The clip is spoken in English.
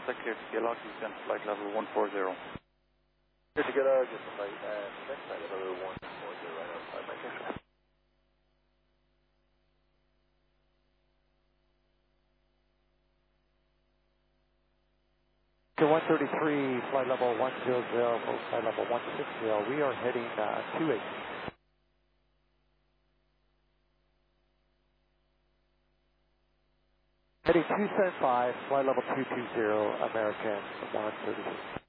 Delta clear to Gaylord, descend flight level 140. Clear to Gaylord, just flight, descend flight level 140 right outside Manchester. To 133, flight level 100, flight level 160, we are heading 28. Heading 275, flight level 220, American 136.